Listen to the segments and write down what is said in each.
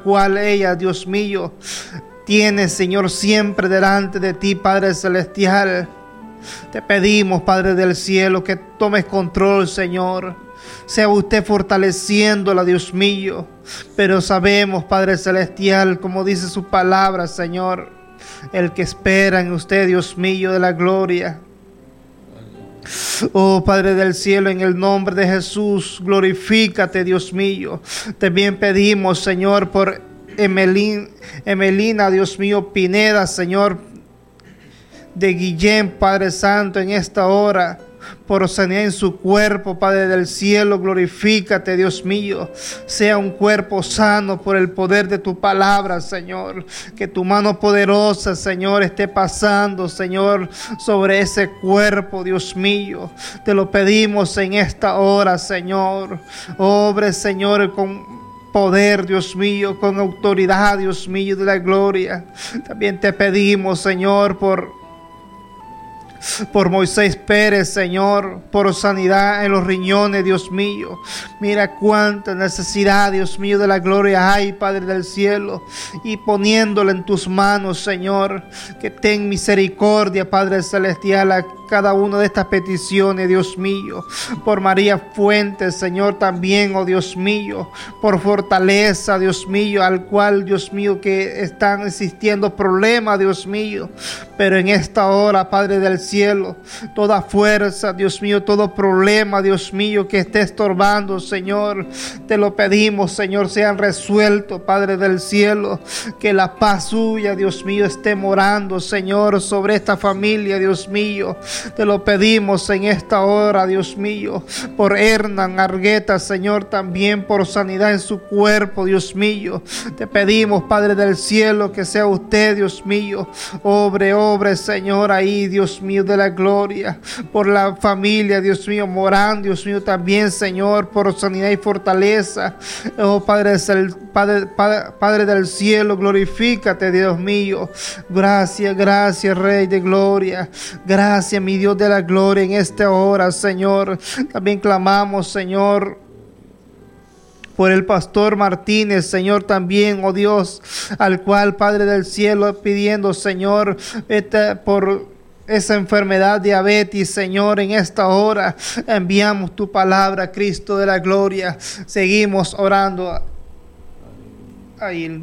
cual ella, Dios mío, tiene, Señor, siempre delante de ti, Padre celestial. Te pedimos, Padre del cielo, que tomes control, Señor. Sea usted fortaleciéndola, Dios mío. Pero sabemos, Padre celestial, como dice su palabra, Señor, el que espera en usted, Dios mío, de la gloria. Oh Padre del cielo, en el nombre de Jesús, glorifícate, Dios mío. También pedimos, Señor, por Emelina, Dios mío, Pineda, Señor, de Guillén, Padre Santo, en esta hora, por sanidad en su cuerpo, Padre del cielo, glorifícate, Dios mío. Sea un cuerpo sano por el poder de tu palabra, Señor. Que tu mano poderosa, Señor, esté pasando, Señor, sobre ese cuerpo, Dios mío. Te lo pedimos en esta hora, Señor. Obre, Señor, con poder, Dios mío, con autoridad, Dios mío, de la gloria. También te pedimos, Señor, por Moisés Pérez, Señor, por sanidad en los riñones, Dios mío. Mira cuánta necesidad, Dios mío, de la gloria hay, Padre del cielo. Y poniéndola en tus manos, Señor, que ten misericordia, Padre celestial, a cada una de estas peticiones, Dios mío. Por María Fuentes, Señor, también, oh Dios mío. Por Fortaleza, Dios mío, al cual, Dios mío, que están existiendo problemas, Dios mío. Pero en esta hora, Padre del cielo, toda fuerza, Dios mío, todo problema, Dios mío, que esté estorbando, Señor, te lo pedimos, Señor, sean resueltos, Padre del cielo. Que la paz suya, Dios mío, esté morando, Señor, sobre esta familia, Dios mío. Te lo pedimos en esta hora, Dios mío, por Hernán Argueta, Señor, también por sanidad en su cuerpo, Dios mío. Te pedimos, Padre del cielo, que sea usted, Dios mío, obre, Señor, ahí, Dios mío, de la gloria. Por la familia, Dios mío, Morán, Dios mío, también, Señor, por sanidad y fortaleza. Oh, Padre del cielo, glorifícate, Dios mío. Gracias, Rey de gloria. Gracias, mi Dios de la gloria, en esta hora, Señor. También clamamos, Señor, por el pastor Martínez, Señor, también, oh Dios, al cual, Padre del cielo, pidiendo, Señor, por esa enfermedad, diabetes, Señor, en esta hora enviamos tu palabra, Cristo de la gloria. Seguimos orando. Ahí.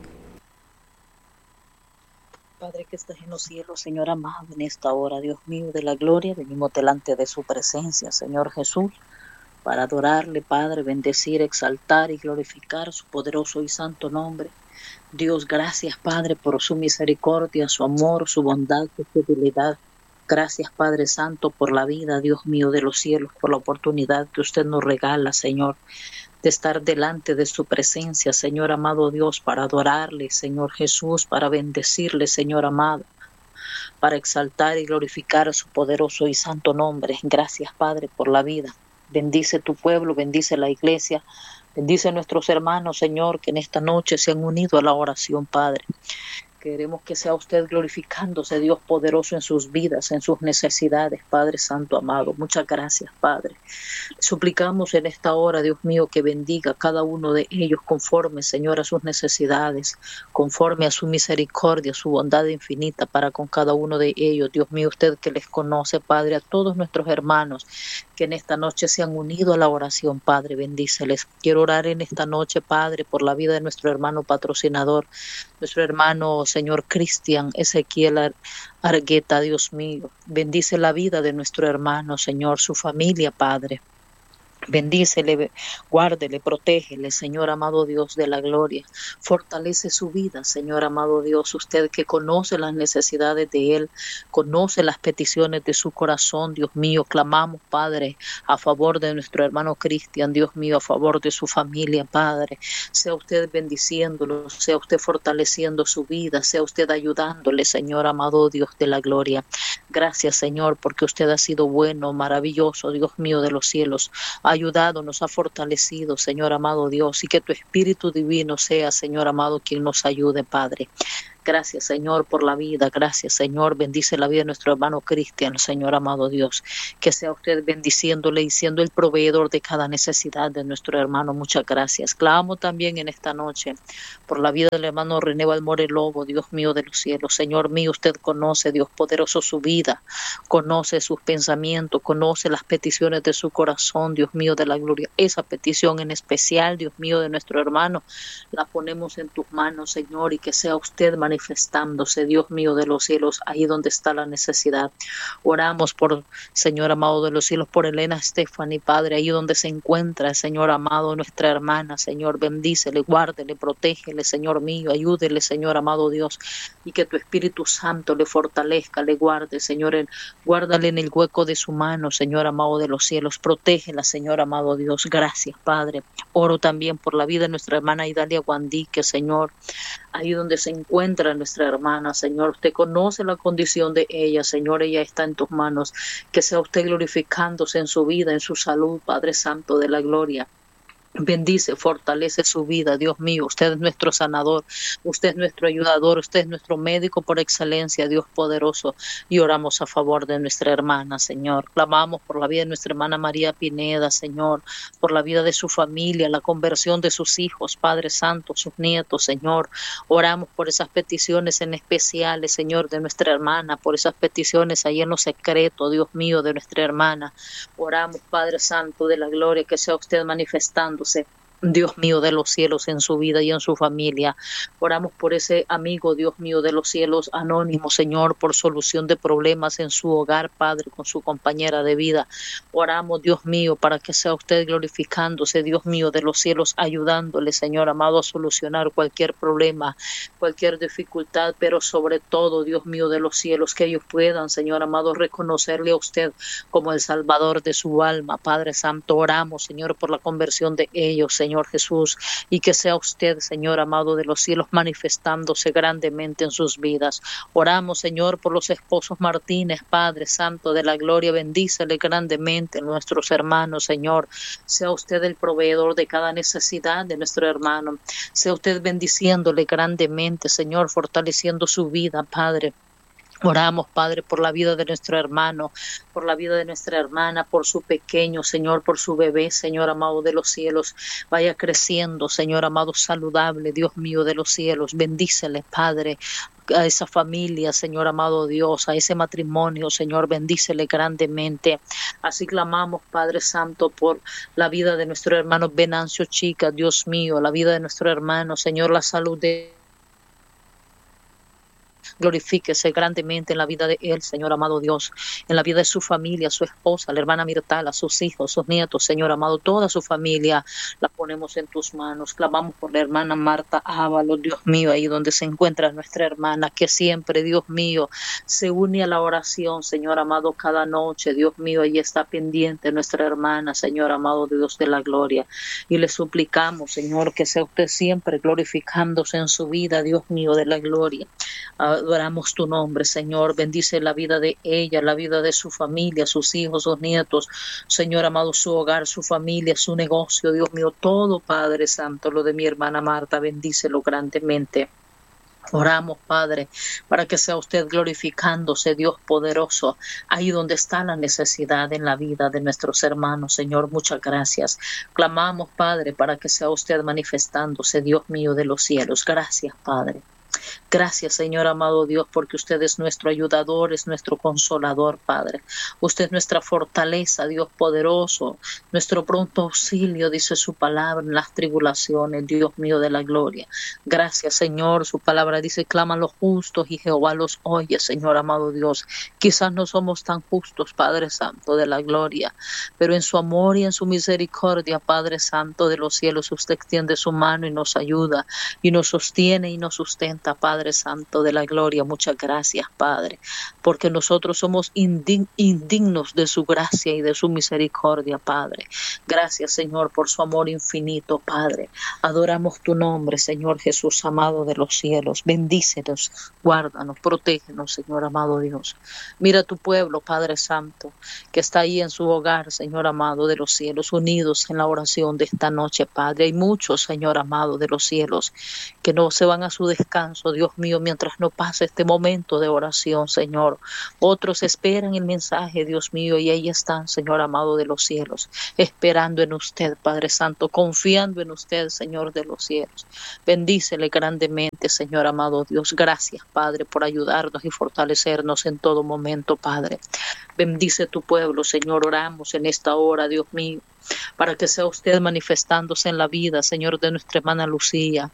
Padre que estás en los cielos, Señor amado, en esta hora, Dios mío de la gloria, venimos delante de su presencia, Señor Jesús, para adorarle, Padre, bendecir, exaltar y glorificar su poderoso y santo nombre. Dios, gracias, Padre, por su misericordia, su amor, su bondad, su fidelidad. Gracias, Padre Santo, por la vida, Dios mío de los cielos, por la oportunidad que usted nos regala, Señor, de estar delante de su presencia, Señor amado Dios, para adorarle, Señor Jesús, para bendecirle, Señor amado, para exaltar y glorificar su poderoso y santo nombre. Gracias, Padre, por la vida. Bendice tu pueblo, bendice la iglesia, bendice a nuestros hermanos, Señor, que en esta noche se han unido a la oración, Padre. Queremos que sea usted glorificándose, Dios poderoso, en sus vidas, en sus necesidades, Padre Santo amado. Muchas gracias, Padre. Suplicamos en esta hora, Dios mío, que bendiga a cada uno de ellos conforme, Señor, a sus necesidades, conforme a su misericordia, su bondad infinita para con cada uno de ellos. Dios mío, usted que les conoce, Padre, a todos nuestros hermanos que en esta noche se han unido a la oración, Padre, bendíceles. Quiero orar en esta noche, Padre, por la vida de nuestro hermano patrocinador, nuestro hermano, Señor Cristian Ezequiel Argueta, Dios mío. Bendice la vida de nuestro hermano, Señor, su familia, Padre. Bendícele, guárdele, protégele, Señor amado Dios de la gloria. Fortalece su vida, Señor amado Dios. Usted que conoce las necesidades de él, conoce las peticiones de su corazón, Dios mío. Clamamos, Padre, a favor de nuestro hermano Cristian, Dios mío, a favor de su familia, Padre. Sea usted bendiciéndolo, sea usted fortaleciendo su vida, sea usted ayudándole, Señor amado Dios de la gloria. Gracias, Señor, porque usted ha sido bueno, maravilloso, Dios mío de los cielos. Ha ayudado, nos ha fortalecido, Señor amado Dios, y que tu Espíritu Divino sea, Señor amado, quien nos ayude, Padre. Gracias, Señor, por la vida. Gracias, Señor. Bendice la vida de nuestro hermano Cristian, Señor amado Dios. Que sea usted bendiciéndole y siendo el proveedor de cada necesidad de nuestro hermano. Muchas gracias. Clamo también en esta noche por la vida del hermano René Balmore Lobo, Dios mío de los cielos. Señor mío, usted conoce, Dios poderoso, su vida. Conoce sus pensamientos, conoce las peticiones de su corazón, Dios mío de la gloria. Esa petición en especial, Dios mío, de nuestro hermano, la ponemos en tus manos, Señor, y que sea usted manifestándose, Dios mío de los cielos, ahí donde está la necesidad. Oramos por, Señor amado de los cielos, por Elena Stephanie, Padre, ahí donde se encuentra, Señor amado, nuestra hermana, Señor, bendícele, guárdele, protégele, Señor mío, ayúdele, Señor amado Dios, y que tu Espíritu Santo le fortalezca, le guarde, Señor, guárdale en el hueco de su mano, Señor amado de los cielos, protégela, Señor amado Dios. Gracias, Padre. Oro también por la vida de nuestra hermana Idalia Guandique, Señor, ahí donde se encuentra nuestra hermana, Señor. Usted conoce la condición de ella, Señor, ella está en tus manos. Que sea usted glorificándose en su vida, en su salud, Padre Santo de la gloria. Bendice, fortalece su vida, Dios mío. Usted es nuestro sanador, usted es nuestro ayudador, usted es nuestro médico por excelencia, Dios poderoso. Y oramos a favor de nuestra hermana, Señor. Clamamos por la vida de nuestra hermana María Pineda, Señor, por la vida de su familia, la conversión de sus hijos, Padre Santo, sus nietos, Señor. Oramos por esas peticiones en especiales, Señor, de nuestra hermana, por esas peticiones ahí en lo secreto, Dios mío, de nuestra hermana. Oramos, Padre Santo de la gloria, que sea usted manifestando, Dios mío de los cielos, en su vida y en su familia. Oramos por ese amigo, Dios mío de los cielos, anónimo, Señor, por solución de problemas en su hogar, Padre, con su compañera de vida. Oramos, Dios mío, para que sea usted glorificándose, Dios mío de los cielos, ayudándole, Señor amado, a solucionar cualquier problema, cualquier dificultad, pero sobre todo, Dios mío de los cielos, que ellos puedan, Señor amado, reconocerle a usted como el Salvador de su alma, Padre Santo. Oramos, Señor, por la conversión de ellos, Señor Jesús, y que sea usted, Señor amado de los cielos, manifestándose grandemente en sus vidas. Oramos, Señor, por los esposos Martínez, Padre Santo de la gloria, bendícele grandemente a nuestros hermanos, Señor. Sea usted el proveedor de cada necesidad de nuestro hermano. Sea usted bendiciéndole grandemente, Señor, fortaleciendo su vida, Padre. Oramos, Padre, por la vida de nuestro hermano, por la vida de nuestra hermana, por su pequeño, Señor, por su bebé, Señor amado de los cielos. Vaya creciendo, Señor amado, saludable, Dios mío de los cielos. Bendícele, Padre, a esa familia, Señor amado Dios, a ese matrimonio, Señor, bendícele grandemente. Así clamamos, Padre Santo, por la vida de nuestro hermano Venancio Chica, Dios mío, la vida de nuestro hermano, Señor, la salud de glorifíquese grandemente en la vida de él, Señor amado Dios, en la vida de su familia, su esposa, la hermana Mirtala, sus hijos, sus nietos, Señor amado, toda su familia la ponemos en tus manos. Clamamos por la hermana Marta Ábalos, Dios mío, ahí donde se encuentra nuestra hermana, que siempre, Dios mío, se une a la oración, Señor amado, cada noche, Dios mío, ahí está pendiente nuestra hermana, Señor amado, Dios de la gloria, y le suplicamos, Señor, que sea usted siempre glorificándose en su vida, Dios mío de la gloria. Adoramos tu nombre, Señor. Bendice la vida de ella, la vida de su familia, sus hijos, sus nietos. Señor amado, su hogar, su familia, su negocio. Dios mío, todo, Padre Santo, lo de mi hermana Marta, bendícelo grandemente. Oramos, Padre, para que sea usted glorificándose, Dios poderoso, ahí donde está la necesidad en la vida de nuestros hermanos, Señor. Muchas gracias. Clamamos, Padre, para que sea usted manifestándose, Dios mío de los cielos. Gracias, Padre. Gracias, Señor amado Dios, porque usted es nuestro ayudador, es nuestro consolador, Padre. Usted es nuestra fortaleza, Dios poderoso, nuestro pronto auxilio, dice su palabra en las tribulaciones, Dios mío de la gloria. Gracias, Señor. Su palabra dice, claman los justos y Jehová los oye, Señor amado Dios. Quizás no somos tan justos, Padre Santo de la gloria, pero en su amor y en su misericordia, Padre Santo de los cielos, usted extiende su mano y nos ayuda y nos sostiene y nos sustenta, Padre Santo de la gloria. Muchas gracias, Padre, porque nosotros somos indignos de su gracia y de su misericordia, Padre. Gracias, Señor, por su amor infinito, Padre. Adoramos tu nombre, Señor Jesús, amado de los cielos. Bendícenos, guárdanos, protégenos, Señor amado Dios. Mira tu pueblo, Padre Santo, que está ahí en su hogar, Señor amado de los cielos, unidos en la oración de esta noche, Padre. Hay muchos, Señor amado de los cielos, que no se van a su descanso, descanso, Dios mío, mientras no pase este momento de oración, Señor. Otros esperan el mensaje, Dios mío, y ahí están, Señor amado de los cielos, esperando en usted, Padre Santo, confiando en usted, Señor de los cielos. Bendícele grandemente, Señor amado Dios. Gracias, Padre, por ayudarnos y fortalecernos en todo momento, Padre. Bendice tu pueblo, Señor. Oramos en esta hora, Dios mío, para que sea usted manifestándose en la vida, Señor, de nuestra hermana Lucía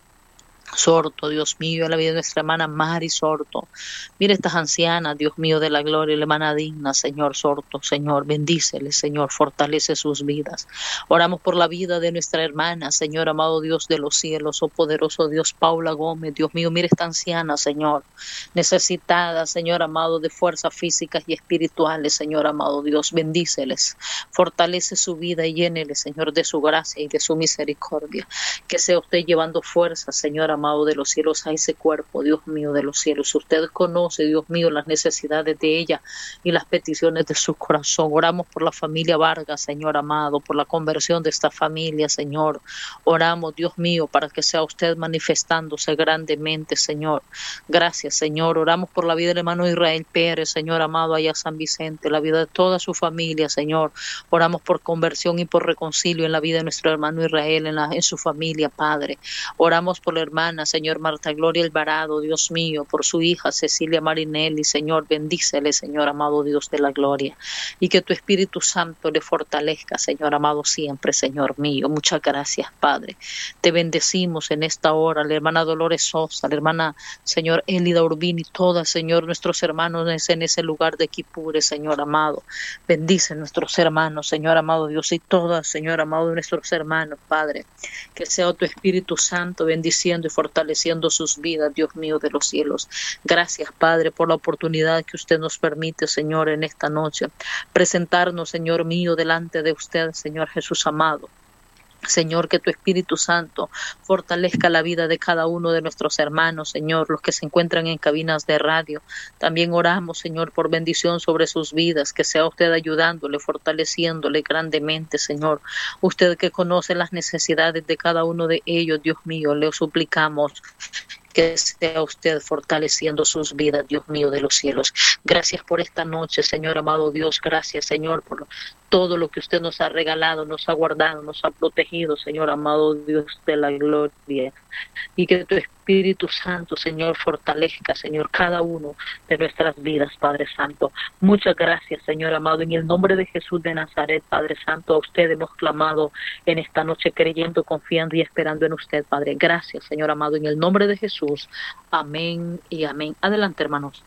Sorto, Dios mío, en la vida de nuestra hermana Mari Sorto. Mira estas ancianas, Dios mío de la gloria, la hermana Digna, Señor Sorto, Señor, bendíceles, Señor, fortalece sus vidas. Oramos por la vida de nuestra hermana, Señor, amado Dios de los cielos, oh poderoso Dios, Paula Gómez, Dios mío, mira esta anciana, Señor, necesitada, Señor, amado, de fuerzas físicas y espirituales, Señor, amado Dios, bendíceles, fortalece su vida y llénele, Señor, de su gracia y de su misericordia, que sea usted llevando fuerza, Señor, amado de los cielos, a ese cuerpo, Dios mío de los cielos. Usted conoce, Dios mío, las necesidades de ella y las peticiones de su corazón. Oramos por la familia Vargas, Señor amado, por la conversión de esta familia, Señor. Oramos, Dios mío, para que sea usted manifestándose grandemente, Señor. Gracias, Señor. Oramos por la vida del hermano Israel Pérez, Señor amado, allá San Vicente, la vida de toda su familia, Señor. Oramos por conversión y por reconcilio en la vida de nuestro hermano Israel, en su familia, Padre. Oramos por la hermana, Señor, Marta Gloria Alvarado, Dios mío, por su hija Cecilia Marinelli, Señor, bendícele, Señor, amado Dios de la gloria, y que tu Espíritu Santo le fortalezca, Señor, amado, siempre, Señor mío. Muchas gracias, Padre. Te bendecimos en esta hora, la hermana Dolores Sosa, la hermana, Señor, Elida Urbini, todas, Señor, nuestros hermanos en ese lugar de Quipure, Señor amado. Bendice nuestros hermanos, Señor, amado Dios, y todas, Señor, amado, nuestros hermanos, Padre. Que sea tu Espíritu Santo bendiciendo y fortaleciendo sus vidas, Dios mío de los cielos. Gracias, Padre, por la oportunidad que usted nos permite, Señor, en esta noche. Presentarnos, Señor mío, delante de usted, Señor Jesús amado. Señor, que tu Espíritu Santo fortalezca la vida de cada uno de nuestros hermanos, Señor, los que se encuentran en cabinas de radio. También oramos, Señor, por bendición sobre sus vidas, que sea usted ayudándole, fortaleciéndole grandemente, Señor. Usted que conoce las necesidades de cada uno de ellos, Dios mío, le suplicamos que sea usted fortaleciendo sus vidas, Dios mío de los cielos. Gracias por esta noche, Señor amado Dios. Gracias, Señor, por todo lo que usted nos ha regalado, nos ha guardado, nos ha protegido, Señor amado Dios de la gloria. Y que tu Espíritu Santo, Señor, fortalezca, Señor, cada uno de nuestras vidas, Padre Santo. Muchas gracias, Señor amado. En el nombre de Jesús de Nazaret, Padre Santo, a usted hemos clamado en esta noche, creyendo, confiando y esperando en usted, Padre. Gracias, Señor amado, en el nombre de Jesús. Amén y amén. Adelante, hermanos.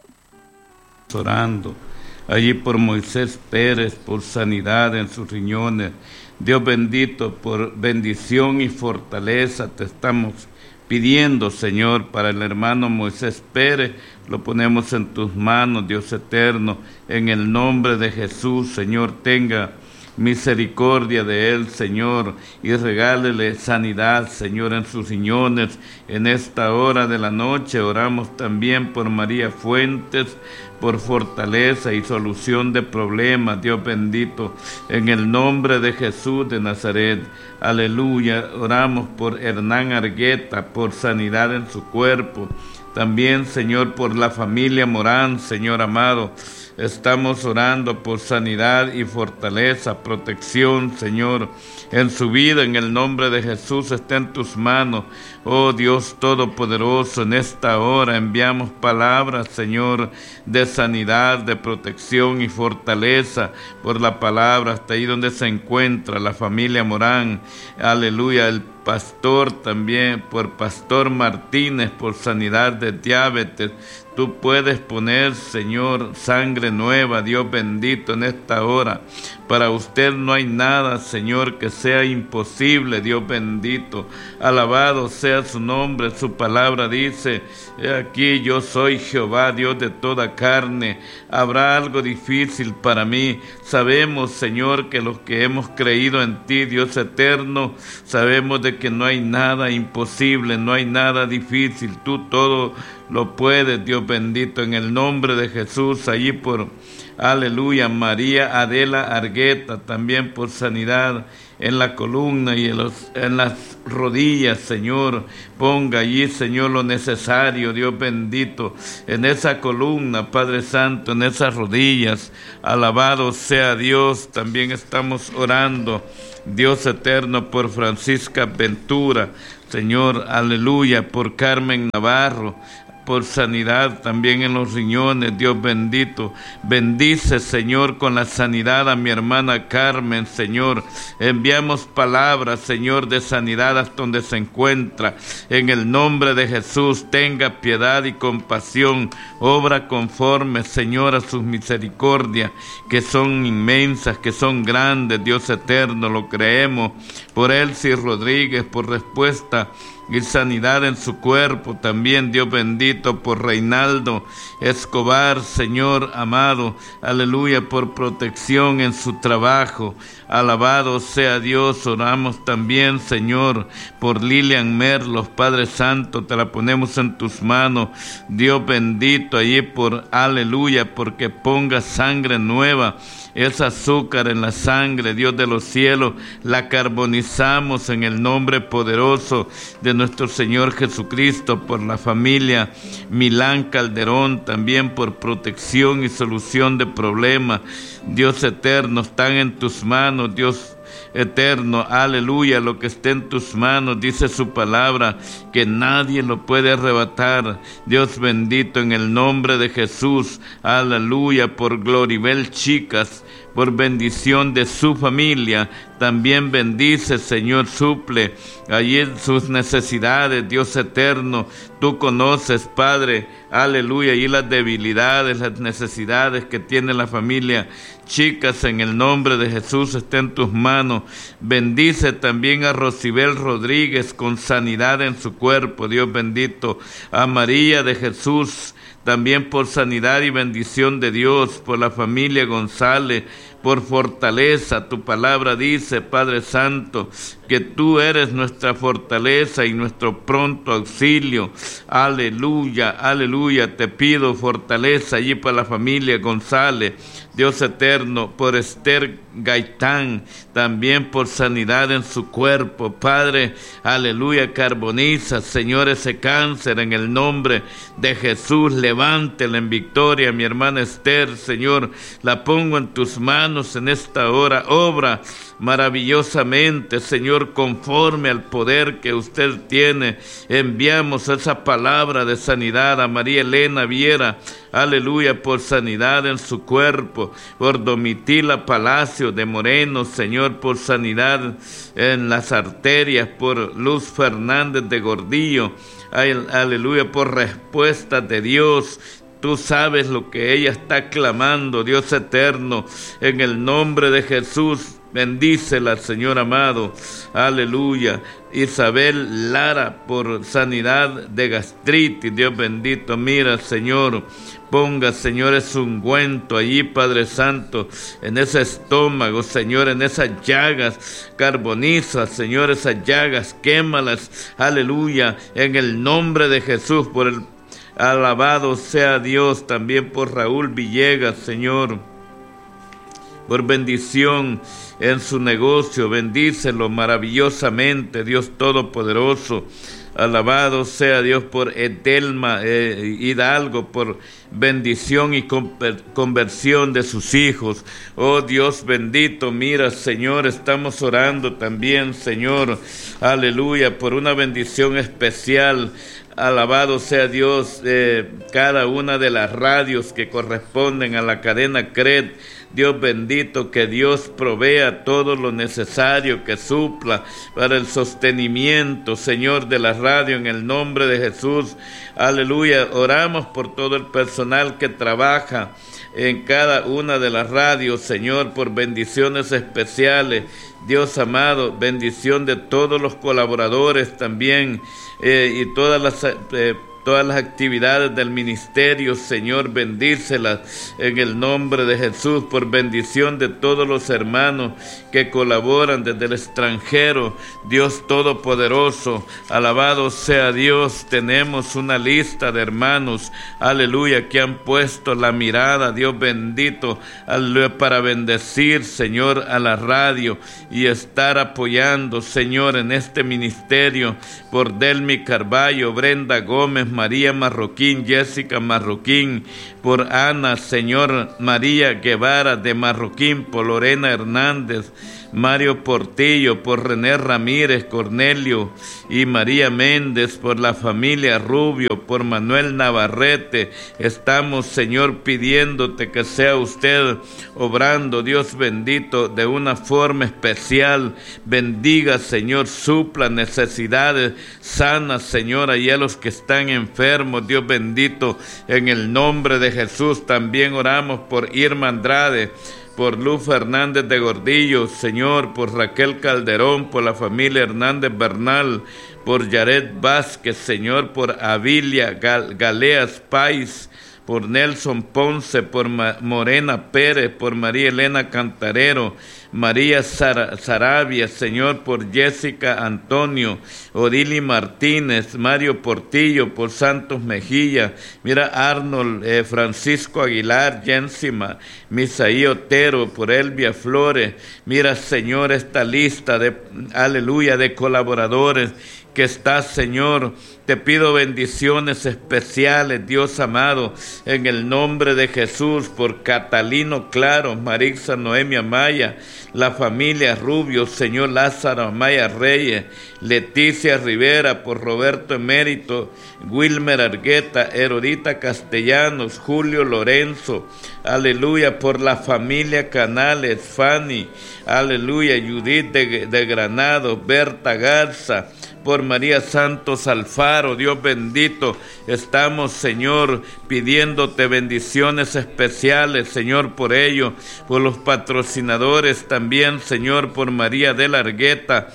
Orando allí por Moisés Pérez, por sanidad en sus riñones. Dios bendito, por bendición y fortaleza te estamos pidiendo, Señor, para el hermano Moisés Pérez. Lo ponemos en tus manos, Dios eterno, en el nombre de Jesús. Señor, tenga misericordia de él, Señor, y regálele sanidad, Señor, en sus riñones. En esta hora de la noche oramos también por María Fuentes, por fortaleza y solución de problemas, Dios bendito, en el nombre de Jesús de Nazaret. Aleluya. Oramos por Hernán Argueta, por sanidad en su cuerpo. También, Señor, por la familia Morán, Señor amado. Estamos orando por sanidad y fortaleza, protección, Señor, en su vida. En el nombre de Jesús está en tus manos. Oh Dios Todopoderoso, en esta hora enviamos palabras, Señor, de sanidad, de protección y fortaleza por la palabra hasta ahí donde se encuentra la familia Morán. Aleluya. El pastor también, por Pastor Martínez, por sanidad de diabetes. Tú puedes poner, Señor, sangre nueva, Dios bendito, en esta hora. Para usted no hay nada, Señor, que sea imposible, Dios bendito. Alabado sea su nombre. Su palabra dice: he aquí yo soy Jehová, Dios de toda carne. ¿Habrá algo difícil para mí? Sabemos, Señor, que los que hemos creído en ti, Dios eterno, sabemos de que no hay nada imposible, no hay nada difícil. Tú todo lo puedes, Dios bendito, en el nombre de Jesús. Allí por, aleluya, María Adela Argueta, también por sanidad en la columna y en las rodillas, Señor. Ponga allí, Señor, lo necesario, Dios bendito, en esa columna, Padre Santo, en esas rodillas. Alabado sea Dios. También estamos orando, Dios eterno, por Francisca Ventura, Señor, aleluya, por Carmen Navarro, por sanidad también en los riñones, Dios bendito. Bendice, Señor, con la sanidad a mi hermana Carmen, Señor. Enviamos palabras, Señor, de sanidad hasta donde se encuentra. En el nombre de Jesús, tenga piedad y compasión. Obra conforme, Señor, a sus misericordias, que son inmensas, que son grandes, Dios eterno, lo creemos. Por Elsie Rodríguez, por respuesta y sanidad en su cuerpo, también Dios bendito, por Reinaldo Escobar, Señor amado, aleluya, por protección en su trabajo. Alabado sea Dios. Oramos también, Señor, por Lilian Merlos, Padre Santo, te la ponemos en tus manos, Dios bendito, allí por aleluya, porque ponga sangre nueva. Es azúcar en la sangre, Dios de los cielos, la carbonizamos en el nombre poderoso de nuestro Señor Jesucristo. Por la familia Milán Calderón, también por protección y solución de problemas. Dios eterno, están en tus manos, Dios eterno, aleluya, lo que esté en tus manos, dice su palabra, que nadie lo puede arrebatar. Dios bendito, en el nombre de Jesús, aleluya, por Gloribel Chicas, por bendición de su familia, también bendice, Señor, suple allí en sus necesidades, Dios eterno, tú conoces, Padre, aleluya, y las debilidades, las necesidades que tiene la familia Chicas, en el nombre de Jesús, está en tus manos. Bendice también a Rosibel Rodríguez con sanidad en su cuerpo, Dios bendito, a María de Jesús, también por sanidad y bendición de Dios, por la familia González, por fortaleza. Tu palabra dice, Padre Santo, que tú eres nuestra fortaleza y nuestro pronto auxilio. Aleluya, aleluya. Te pido fortaleza allí para la familia González, Dios eterno, por Esther Gaitán, también por sanidad en su cuerpo, Padre, aleluya, carboniza, Señor, ese cáncer en el nombre de Jesús. Levántela en victoria, mi hermana Esther, Señor, la pongo en tus manos en esta hora. Obra maravillosamente, Señor, conforme al poder que usted tiene. Enviamos esa palabra de sanidad a María Elena Viera, aleluya, por sanidad en su cuerpo, por Domitila Palacio de Moreno, Señor, por sanidad en las arterias, por Luz Fernández de Gordillo, aleluya, por respuestas de Dios. Tú sabes lo que ella está clamando, Dios eterno, en el nombre de Jesús. Bendícela, Señor amado, aleluya. Isabel Lara, por sanidad de gastritis, Dios bendito. Mira, Señor, ponga, Señor, ese ungüento allí, Padre Santo, en ese estómago, Señor, en esas llagas. Carboniza, Señor, esas llagas, quémalas, aleluya, en el nombre de Jesús. Por el alabado sea Dios, también por Raúl Villegas, Señor, por bendición en su negocio. Bendícelo maravillosamente, Dios Todopoderoso. Alabado sea Dios, por Edelma Hidalgo, por bendición y conversión de sus hijos. Oh Dios bendito, mira, Señor, estamos orando también, Señor, aleluya, por una bendición especial. Alabado sea Dios, cada una de las radios que corresponden a la cadena CRED. Dios bendito, que Dios provea todo lo necesario, que supla para el sostenimiento, Señor, de la radio, en el nombre de Jesús. Aleluya. Oramos por todo el personal que trabaja en cada una de las radios, Señor, por bendiciones especiales. Dios amado, bendición de todos los colaboradores también, y todas las todas las actividades del ministerio, Señor, bendícelas en el nombre de Jesús, por bendición de todos los hermanos que colaboran desde el extranjero. Dios Todopoderoso, alabado sea Dios. Tenemos una lista de hermanos, aleluya, que han puesto la mirada, Dios bendito, aleluya, para bendecir, Señor, a la radio y estar apoyando, Señor, en este ministerio, por Delmi Carballo, Brenda Gómez, María Marroquín, Jessica Marroquín, por Ana, Señor, María Guevara de Marroquín, por Lorena Hernández, Mario Portillo, por René Ramírez, Cornelio y María Méndez, por la familia Rubio, por Manuel Navarrete. Estamos, Señor, pidiéndote que sea usted obrando, Dios bendito, de una forma especial. Bendiga, Señor, supla necesidades, sana, Señor, allá a los que están enfermos, Dios bendito, en el nombre de Jesús. También oramos por Irma Andrade, por Luz Fernández de Gordillo, Señor, por Raquel Calderón, por la familia Hernández Bernal, por Yaret Vázquez, Señor, por Avilia Galeas Pais, por Nelson Ponce, por Morena Pérez, por María Elena Cantarero, María Sarabia, Señor, por Jessica Antonio, Odili Martínez, Mario Portillo, por Santos Mejía, mira Arnold, Francisco Aguilar, Jensima, Misaí Otero, por Elvia Flores. Mira, Señor, esta lista de, aleluya, de colaboradores que está, Señor. Te pido bendiciones especiales, Dios amado, en el nombre de Jesús, por Catalino Claro, Marixa Noemia Maya, la familia Rubio, Señor, Lázaro Amaya Reyes, Leticia Rivera, por Roberto Emérito, Wilmer Argueta, Herodita Castellanos, Julio Lorenzo, aleluya, por la familia Canales, Fanny, aleluya, Judith de Granados, Berta Garza, por María Santos Alfaro, Dios bendito. Estamos, Señor, pidiéndote bendiciones especiales, Señor, por ello, por los patrocinadores también, Señor, por María de la Argueta,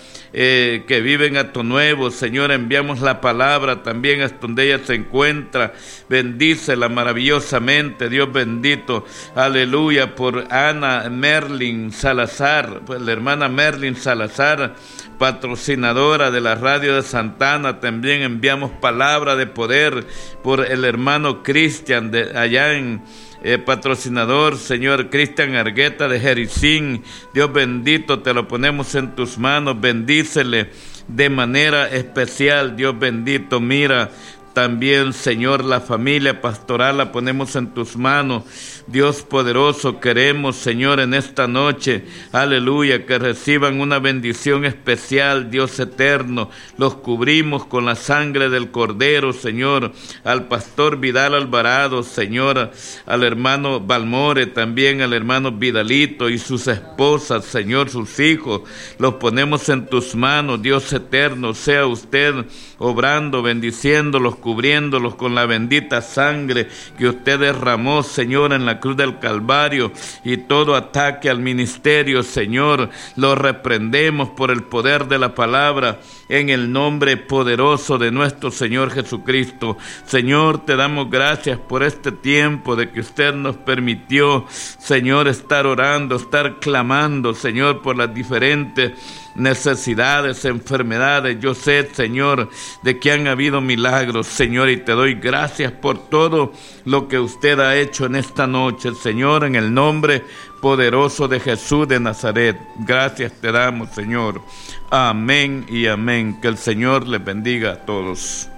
que vive en Ato Nuevo, Señor, enviamos la palabra también hasta donde ella se encuentra. Bendícela maravillosamente, Dios bendito, aleluya, por Ana Merlin Salazar, pues la hermana Merlin Salazar, patrocinadora de la radio de Santana. También enviamos palabra de poder por el hermano Cristian de allá en patrocinador, Señor, Cristian Argueta de Jericín. Dios bendito, te lo ponemos en tus manos. Bendícele de manera especial, Dios bendito. Mira también, Señor, la familia pastoral la ponemos en tus manos. Dios poderoso, queremos, Señor, en esta noche, aleluya, que reciban una bendición especial, Dios eterno. Los cubrimos con la sangre del Cordero, Señor, al pastor Vidal Alvarado, Señor, al hermano Balmore, también al hermano Vidalito y sus esposas, Señor, sus hijos. Los ponemos en tus manos, Dios eterno. Sea usted obrando, bendiciéndolos, cubriéndolos con la bendita sangre que usted derramó, Señor, en la cruz del Calvario. Y todo ataque al ministerio, Señor, lo reprendemos por el poder de la palabra, en el nombre poderoso de nuestro Señor Jesucristo. Señor, te damos gracias por este tiempo de que usted nos permitió, Señor, estar orando, estar clamando, Señor, por las diferentes necesidades, enfermedades. Yo sé, Señor, de que han habido milagros, Señor, y te doy gracias por todo lo que usted ha hecho en esta noche, Señor, en el nombre poderoso de Jesús de Nazaret. Gracias te damos, Señor. Amén y amén. Que el Señor les bendiga a todos.